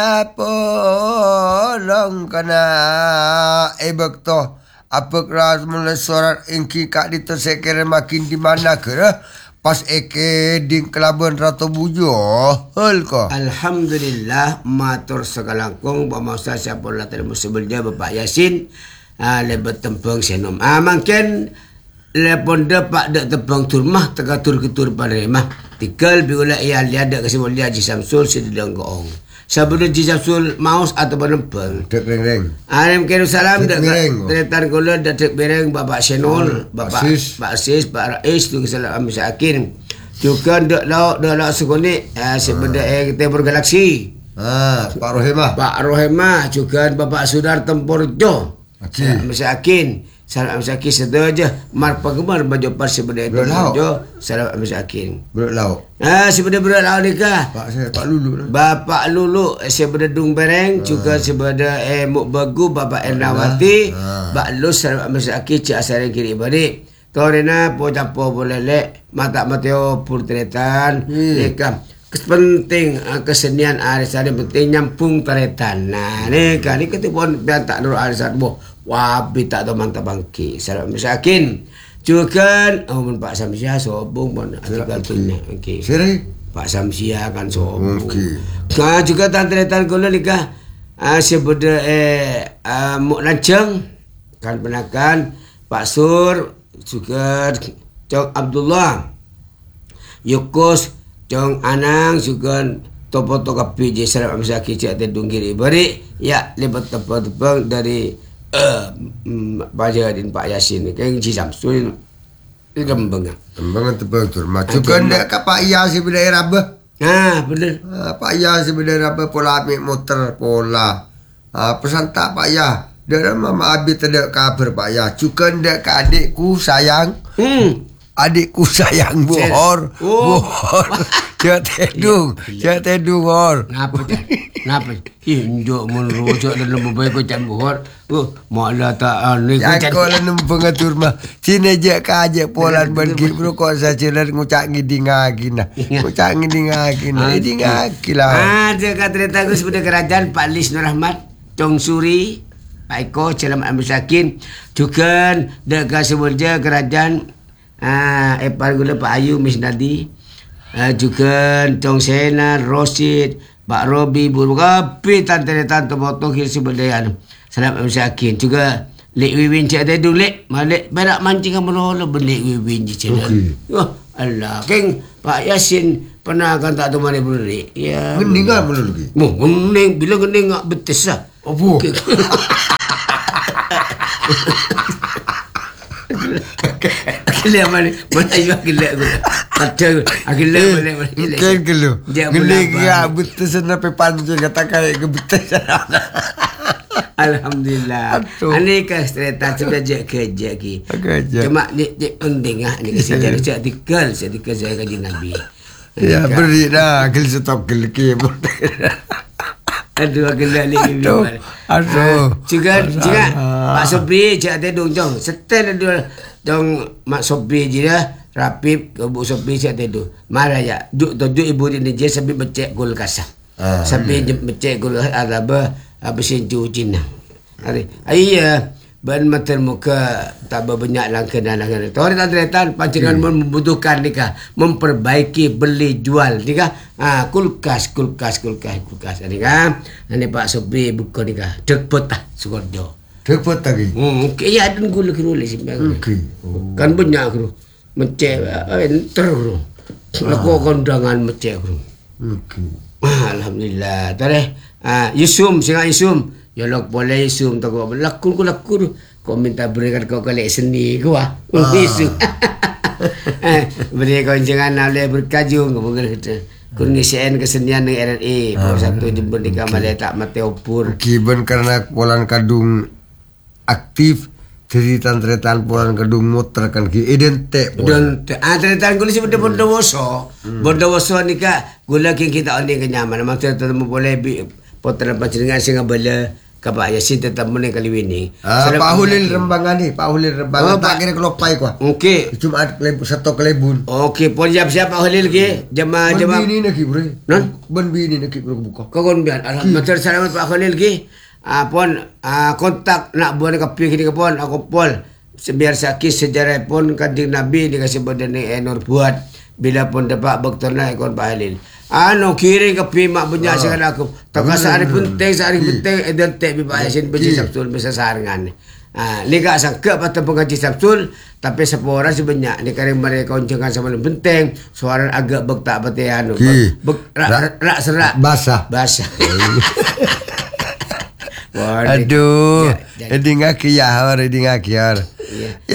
Apa long kana ebek to apa keras mula surat ingki kak ditersekere makin di mana ke pas eke ding kelaban Ratu Bujo hel ko. Alhamdulillah matur sekalangkung pamasa siapa latar musibelnya Bapak Yasin lebet tempeng senom mangken lepon pak dak tebang turmah tekatur ketur paremah tikal biula ia liada kesimul dia Haji Samsul sedang goong sabun Haji Samsul maus atau penempeng Dek reng. Alim kenu salam dak bereng. tretan kula dak bereng Bapak Senol, Bapak Sis, Pak Rais tu salam misakin. Juga dak lauk sekone sebenarnya kita bergalaksi. Pak Rohemah juga Bapak Sudar Temporjo. Misakin. Salam misakin sedaja mar penggemar baju par sebenarnya Temporjo. Salam misakin. Berat lauk. Sebenarnya berat lauk nikah. Pak Lulu. Bapak Lulu sebenarnya Dung Bereng juga sebenarnya Muk Bagu Bapak Ernawati Pak Lus salam misakin cik asal kiri balik. Torena po campo boleh mata mateo purtretan nikah penting kesenian arisan penting nyampung taretan. Nah nikah ni ketipun biantak nur arisan boh wabi tak tahu mantap bangki salam misakin juga Pak Samsia sobong pun artikel tunya okey Siri Pak Samsia kan sobong juga taretan kula nikah sebenarnya Muk Lanceng kan penakan Pak Sur juga Cong Abdullah Yukos Cong Anang juga Topo PJ Salam Amsaki Cik Tedung Giri Bari ya lebat tepang dari Baja din Pak Yasin kan Haji Samsul Rembengan tebang tur majukan dak ka Pak Iya si bidai rabah bener Pak Iya si bidai rabah pola ambil motor pola pesan tak Pak Iya dak mama abi tidak kabar Pak Iya juga dak ka adikku sayang adikku sayang bohor Jatedung hor. Kenapa? Injok menrojok dan lembabai ko can bohor. Malah tak ni ko can. Ko lan pengatur mah. Sini je ka aje polan bagi bro ko sa celar ngucak ngiding agina. Ngucak ngiding agina. Ngiding agila. Dia kata aku sebenarnya kerajaan Pak Lis Nur Rahmat, Tong Suri, Pak Eko, Salam Amsakin. Juga dekat sebenarnya kerajaan Epal gula Pak Ayu Misnadi. Juga Tong Sena, Rosid, Pak Robi, Buru Kapi, Tante Motong, Hirsi Berdayan. Salam Amsakin. Juga Lek Wiwin Cik Tedung Lek. Malek berak mancing kan menoloh Lek Wiwin Cik Tedung. Allah. Keng Pak Yasin pernah kan tak tahu mana beri. Ya. Gening kan belum lagi? Gening. Bila gening tak betes lah. Apa? Akhirnya mana ayu akhirnya aku ada akhirnya mana kan kelu geling ya betul sampai panjang kata kayak betul. Alhamdulillah. Ani ka streta sudah kerja ki. Cuma ni penting ni kasi jadi artikel saya kaji Nabi. Ya beri dah gel stop gel ki. Aduh agak lagi. Aduh. Juga Pak Sobri cak tedung jong. Setel ada dong Mak Sobri je dah. Rapip ke Bu Sobri cak tedung. Marah ya. Duk ibu ni je sambil becek gol kasar. Sambil becek gol ada besin cuci nah. Ayah ban mata muka tak berbanyak langkah dan langkah. Tahu pancingan membutuhkan nikah memperbaiki beli jual nikah. Kulkas nikah. Ini Pak Sobri buka nikah. Dekpot lah Sukorjo. Dekpot lagi. Ya ada gula keruli simpang. Kan banyak kru. Mecek enter. Laku kondangan mecek kru. Alhamdulillah. Tadi Yusum singa Yusum. Ya lok boleh Yusum tak kau laku tu. Kau minta berikan kau kali seni kau Yusum. Beri kau jangan boleh berkajung kau mungkin kita. Kau ngisian kesenian dengan RRA. Kau satu jemput di kamar tak mati opur. Kiban karena polan kadung aktif jadi tantretan polan kadung motor kan ki identik. Tantretan kau ni sebenarnya bondowoso. Bondowoso ni kak gula kita oni kenyaman. Maksudnya tu boleh potong pancingan singa bela Kapak Yasin tetap menang kali winning. Pak Hulil Rembangan ni, Pak Hulil Rembangan tak kira kelopai kuah. Okey. Cuma satu kelebun. Okey, pun siap-siap Pak Hulil ke? Jemaah Ben bini nak bre. Non? Ben bini nak buka. Kau kon biar. Alhamdulillah selamat Pak Hulil ke. Pun kontak nak buat kopi kini ke pun aku pun biar sakit sejarah pun Kanjeng Nabi dikasih badan Enor buat bila pun dapat bektor naik kon Pak Halil. Kiri kopi mak banyak sekali aku. Tak sehari penting dan tek bi Pak Yasin biji Sabtul bisa sarangan. Liga sangka patut pengaji Sabtul tapi sepora sebanyak ni kare mereka oncengan sama penting suara agak bek tak pati rak serak basah. Aduh, eding akiar.